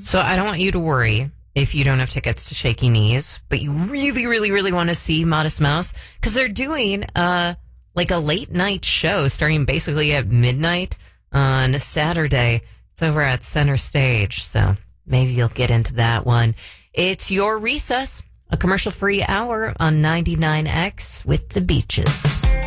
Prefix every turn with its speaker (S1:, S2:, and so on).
S1: So I don't want you to worry if you don't have tickets to Shaky Knees, but you really, really, really want to see Modest Mouse because they're doing like a late night show starting basically at midnight on Saturday. It's over at Center Stage, so maybe you'll get into that one. It's Your Recess, a commercial-free hour on 99X with the Beaches.